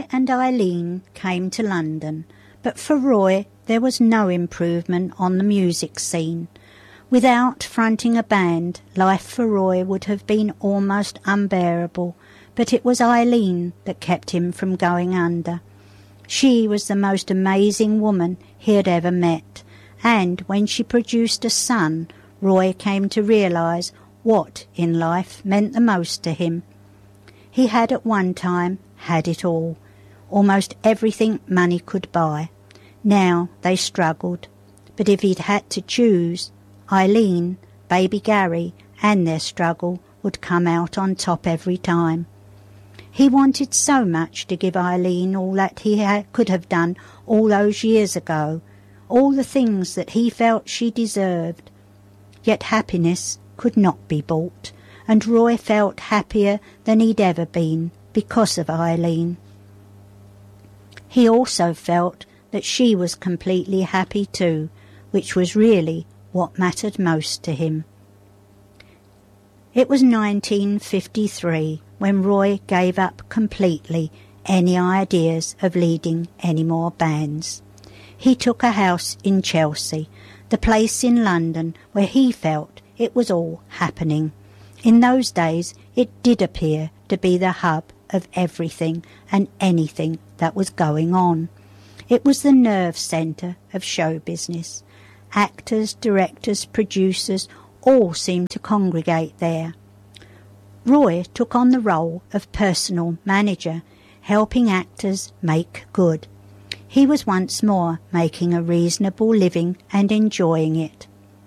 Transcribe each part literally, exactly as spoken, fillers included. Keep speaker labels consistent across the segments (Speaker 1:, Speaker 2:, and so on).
Speaker 1: and Eileen came to London, but for Roy there was no improvement on the music scene. Without fronting a band, life for Roy would have been almost unbearable, but it was Eileen that kept him from going under. She was the most amazing woman he had ever met, and when she produced a son, Roy came to realise what in life meant the most to him. He had at one time had it all, almost everything money could buy. Now they struggled, but if he'd had to choose, Eileen, baby Gary, and their struggle would come out on top every time. He wanted so much to give Eileen all that he ha- could have done all those years ago, all the things that he felt she deserved. Yet happiness could not be bought, and Roy felt happier than he'd ever been because of Eileen. He also felt that she was completely happy too, which was really what mattered most to him. It was nineteen fifty-three when Roy gave up completely any ideas of leading any more bands. He took a house in Chelsea, the place in London where he felt it was all happening. In those days it did appear to be the hub of everything and anything that was going on. It was the nerve centre of show business. Actors, directors, producers all seemed to congregate there. Roy took on the role of personal manager, helping actors make good. He was once more making a reasonable living and enjoying it.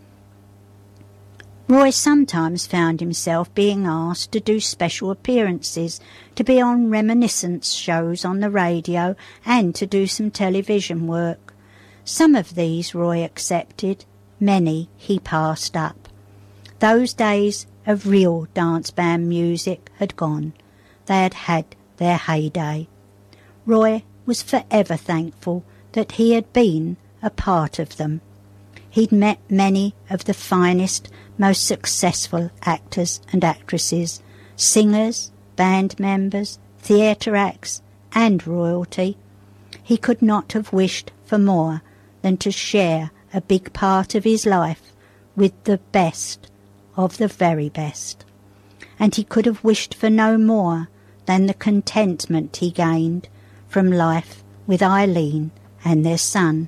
Speaker 1: Roy sometimes found himself being asked to do special appearances, to be on reminiscence shows on the radio, and to do some television work. Some of these Roy accepted, many he passed up. Those days of real dance band music had gone. They had had their heyday. Roy was forever thankful that he had been a part of them. He'd met many of the finest, most successful actors and actresses, singers, band members, theatre acts, and royalty. He could not have wished for more than to share a big part of his life with the best of the very best. And he could have wished for no more than the contentment he gained from life with Eileen and their son.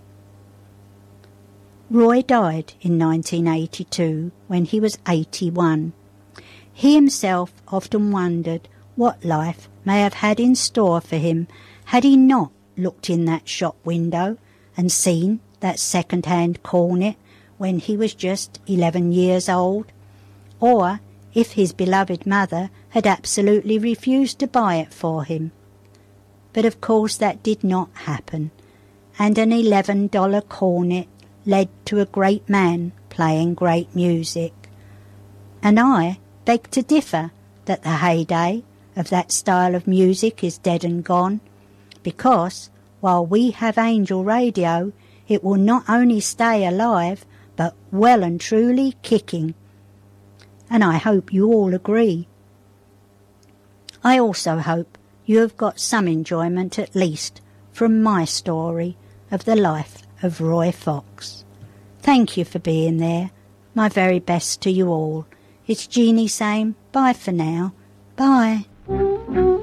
Speaker 1: Roy died in nineteen eighty-two when he was eighty-one. He himself often wondered what life may have had in store for him had he not looked in that shop window and seen that second-hand cornet when he was just eleven years old, or if his beloved mother had absolutely refused to buy it for him. But of course that did not happen, and an eleven dollar cornet led to a great man playing great music. And I beg to differ that the heyday of that style of music is dead and gone, because while we have Angel Radio, it will not only stay alive, but well and truly kicking. And I hope you all agree. I also hope you have got some enjoyment at least from my story of the life of Roy Fox. Thank you for being there. My very best to you all. It's Jeannie saying bye for now. Bye.